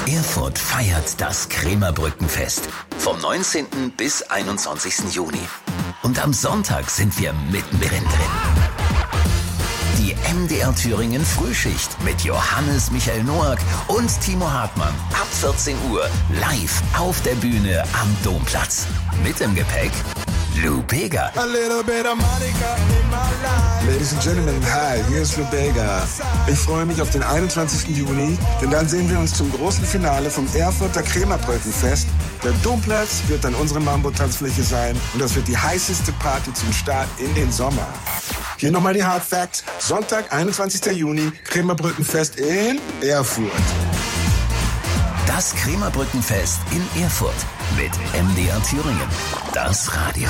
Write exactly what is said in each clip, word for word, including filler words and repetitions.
Erfurt feiert das Krämerbrückenfest vom neunzehnten bis einundzwanzigsten Juni. Und am Sonntag sind wir mittendrin drin. Die M D R Thüringen Frühschicht mit Johannes Michael Noack und Timo Hartmann ab vierzehn Uhr live auf der Bühne am Domplatz. Mit im Gepäck Lou Bega. Ladies and Gentlemen, hi, hier ist Lou Bega. Ich freue mich auf den einundzwanzigsten Juni, denn dann sehen wir uns zum großen Finale vom Erfurter Krämerbrückenfest. Der Domplatz wird dann unsere Mambo-Tanzfläche sein und das wird die heißeste Party zum Start in den Sommer. Hier nochmal die Hard Facts. Sonntag, einundzwanzigsten Juni, Krämerbrückenfest in Erfurt. Das Krämerbrückenfest in Erfurt mit M D R Thüringen. Das Radio.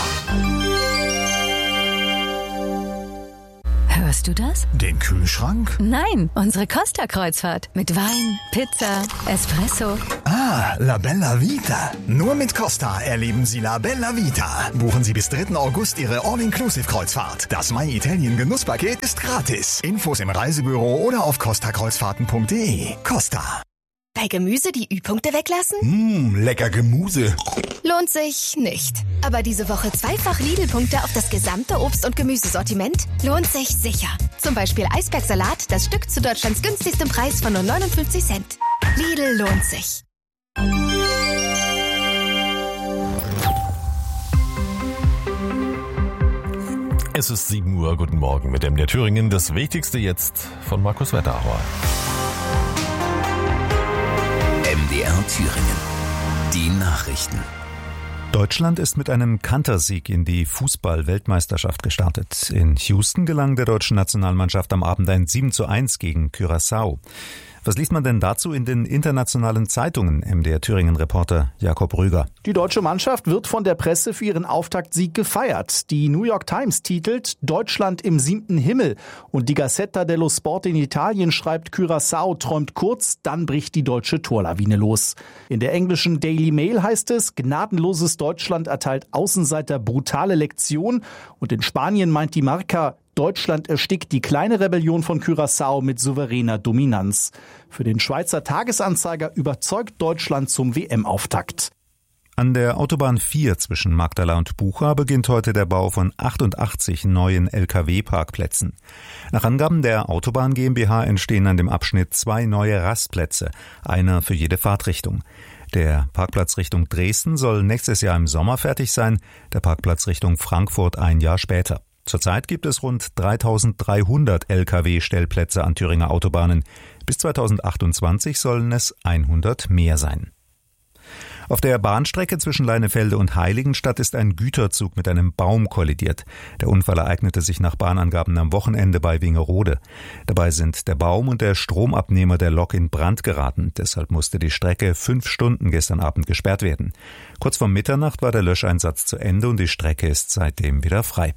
Hörst du das? Den Kühlschrank? Nein, unsere Costa-Kreuzfahrt. Mit Wein, Pizza, Espresso. Ah, La Bella Vita. Nur mit Costa erleben Sie La Bella Vita. Buchen Sie bis dritten August Ihre All-Inclusive-Kreuzfahrt. Das My Italien Genusspaket ist gratis. Infos im Reisebüro oder auf costa kreuzfahrten punkt de. Costa. Bei Gemüse die Ü-Punkte weglassen? Mmh, lecker Gemüse. Lohnt sich nicht. Aber diese Woche zweifach Lidl-Punkte auf das gesamte Obst- und Gemüsesortiment? Lohnt sich sicher. Zum Beispiel Eisbergsalat, das Stück zu Deutschlands günstigstem Preis von nur neunundfünfzig Cent. Lidl lohnt sich. Es ist sieben Uhr, guten Morgen mit M D R Thüringen. Das Wichtigste jetzt von Markus Wetterauer. M D R Thüringen. Die Nachrichten. Deutschland ist mit einem Kantersieg in die Fußball-Weltmeisterschaft gestartet. In Houston gelang der deutschen Nationalmannschaft am Abend ein sieben zu eins gegen Curaçao. Was liest man denn dazu in den internationalen Zeitungen? M D R Thüringen-Reporter Jakob Rüger. Die deutsche Mannschaft wird von der Presse für ihren Auftaktsieg gefeiert. Die New York Times titelt Deutschland im siebten Himmel. Und die Gazzetta dello Sport in Italien schreibt, Curaçao träumt kurz, dann bricht die deutsche Torlawine los. In der englischen Daily Mail heißt es, gnadenloses Deutschland erteilt Außenseiter brutale Lektion. Und in Spanien meint die Marca, Deutschland erstickt die kleine Rebellion von Curaçao mit souveräner Dominanz. Für den Schweizer Tagesanzeiger überzeugt Deutschland zum W M-Auftakt. An der Autobahn vier zwischen Magdala und Bucha beginnt heute der Bau von achtundachtzig neuen L K W-Parkplätzen. Nach Angaben der Autobahn GmbH entstehen an dem Abschnitt zwei neue Rastplätze, einer für jede Fahrtrichtung. Der Parkplatz Richtung Dresden soll nächstes Jahr im Sommer fertig sein, der Parkplatz Richtung Frankfurt ein Jahr später. Zurzeit gibt es rund dreitausenddreihundert L K W-Stellplätze an Thüringer Autobahnen. Bis zweitausendachtundzwanzig sollen es hundert mehr sein. Auf der Bahnstrecke zwischen Leinefelde und Heiligenstadt ist ein Güterzug mit einem Baum kollidiert. Der Unfall ereignete sich nach Bahnangaben am Wochenende bei Wingerode. Dabei sind der Baum und der Stromabnehmer der Lok in Brand geraten. Deshalb musste die Strecke fünf Stunden gestern Abend gesperrt werden. Kurz vor Mitternacht war der Löscheinsatz zu Ende und die Strecke ist seitdem wieder frei.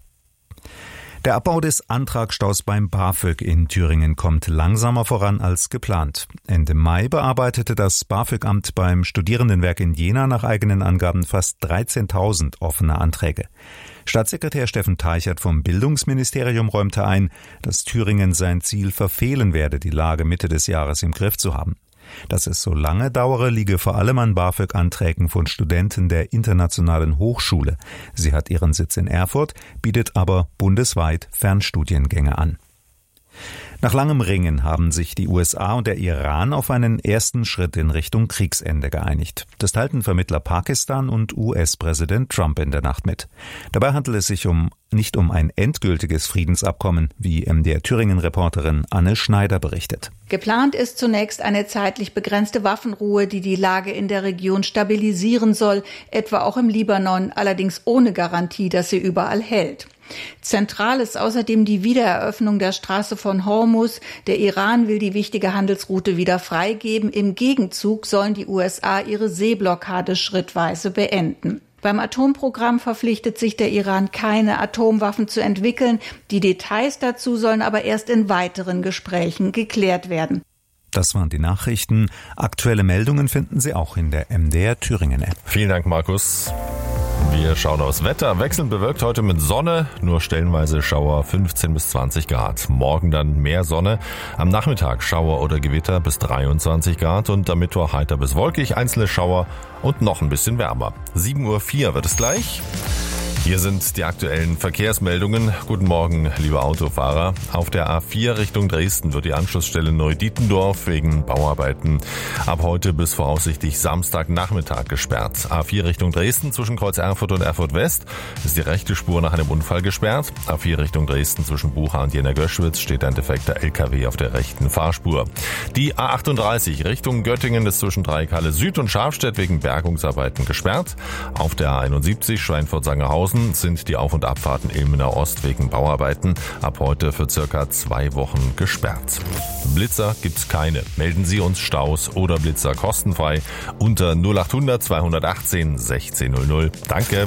Der Abbau des Antragstaus beim BAföG in Thüringen kommt langsamer voran als geplant. Ende Mai bearbeitete das BAföG-Amt beim Studierendenwerk in Jena nach eigenen Angaben fast dreizehntausend offene Anträge. Staatssekretär Steffen Teichert vom Bildungsministerium räumte ein, dass Thüringen sein Ziel verfehlen werde, die Lage Mitte des Jahres im Griff zu haben. Dass es so lange dauere, liege vor allem an BAföG-Anträgen von Studenten der Internationalen Hochschule. Sie hat ihren Sitz in Erfurt, bietet aber bundesweit Fernstudiengänge an. Nach langem Ringen haben sich die U S A und der Iran auf einen ersten Schritt in Richtung Kriegsende geeinigt. Das teilten Vermittler Pakistan und U S-Präsident Trump in der Nacht mit. Dabei handelt es sich um nicht um ein endgültiges Friedensabkommen, wie M D R Thüringen-Reporterin Anne Schneider berichtet. Geplant ist zunächst eine zeitlich begrenzte Waffenruhe, die die Lage in der Region stabilisieren soll, etwa auch im Libanon, allerdings ohne Garantie, dass sie überall hält. Zentral ist außerdem die Wiedereröffnung der Straße von Hormuz. Der Iran will die wichtige Handelsroute wieder freigeben. Im Gegenzug sollen die U S A ihre Seeblockade schrittweise beenden. Beim Atomprogramm verpflichtet sich der Iran, keine Atomwaffen zu entwickeln. Die Details dazu sollen aber erst in weiteren Gesprächen geklärt werden. Das waren die Nachrichten. Aktuelle Meldungen finden Sie auch in der M D R Thüringen App. Vielen Dank, Markus. Wir schauen aufs Wetter. Wechselnd bewölkt heute mit Sonne, nur stellenweise Schauer, fünfzehn bis zwanzig Grad. Morgen dann mehr Sonne. Am Nachmittag Schauer oder Gewitter bis dreiundzwanzig Grad und am Mittwoch heiter bis wolkig, einzelne Schauer und noch ein bisschen wärmer. sieben Uhr vier wird es gleich. Hier sind die aktuellen Verkehrsmeldungen. Guten Morgen, liebe Autofahrer. Auf der A vier Richtung Dresden wird die Anschlussstelle Neudietendorf wegen Bauarbeiten ab heute bis voraussichtlich Samstagnachmittag gesperrt. A vier Richtung Dresden zwischen Kreuz Erfurt und Erfurt West ist die rechte Spur nach einem Unfall gesperrt. A vier Richtung Dresden zwischen Bucha und Jena-Göschwitz steht ein defekter L K W auf der rechten Fahrspur. Die A achtunddreißig Richtung Göttingen ist zwischen Dreieckhalle Süd und Scharfstedt wegen Bergungsarbeiten gesperrt. Auf der A einundsiebzig Schweinfurt-Sangerhausen sind die Auf- und Abfahrten Ilmenau Ost wegen Bauarbeiten ab heute für circa zwei Wochen gesperrt. Blitzer gibt's keine. Melden Sie uns Staus oder Blitzer kostenfrei unter null achthundert zweihundertachtzehn sechzehn null null. Danke.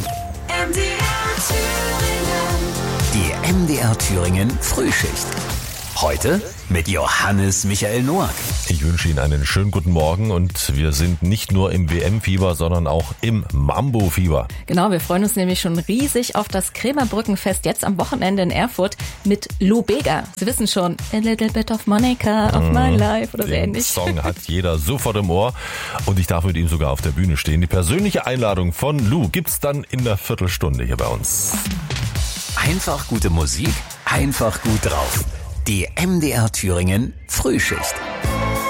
Die M D R Thüringen Frühschicht. Heute mit Johannes Michael Noack. Ich wünsche Ihnen einen schönen guten Morgen und wir sind nicht nur im W M-Fieber, sondern auch im Mambo-Fieber. Genau, wir freuen uns nämlich schon riesig auf das Krämerbrückenfest jetzt am Wochenende in Erfurt mit Lou Bega. Sie wissen schon, A Little Bit of Monica of My Life oder so ähnlich. Den Song hat jeder sofort im Ohr und ich darf mit ihm sogar auf der Bühne stehen. Die persönliche Einladung von Lou gibt's dann in einer Viertelstunde hier bei uns. Einfach gute Musik, einfach gut drauf. Die M D R Thüringen Frühschicht.